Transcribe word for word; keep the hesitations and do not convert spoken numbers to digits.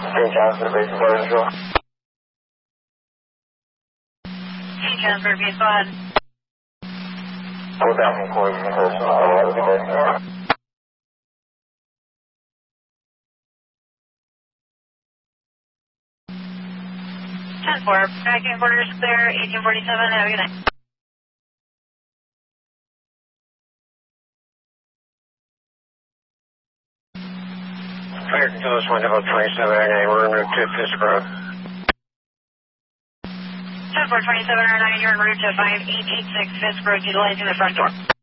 Saint Johnsburg, base of Burnsville. Saint Johnsburg, base, go ahead. four thousand four, you can personal. Have a good day. ten four, backing quarters clear, eighteen forty-seven, have a good night. Fire control is one double twenty-seven oh nine, we're en route to Fisk Road. ten four twenty-seven oh nine, you're en route to five eight eight six Fisk Road, utilizing the front door.